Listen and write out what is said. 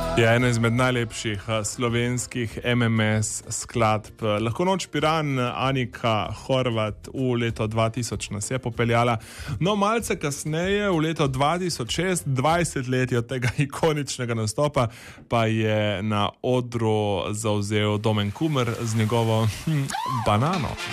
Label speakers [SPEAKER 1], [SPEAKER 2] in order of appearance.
[SPEAKER 1] Je ena izmed najlepših slovenskih MMS skladb. Lahko noč Piran, Anika Horvat v leto 2000 nas je popeljala. No, malce kasneje, v leto 2006, 20 let od tega ikoničnega nastopa, pa je na odru zavzel Domen Kumer z njegovo Banano.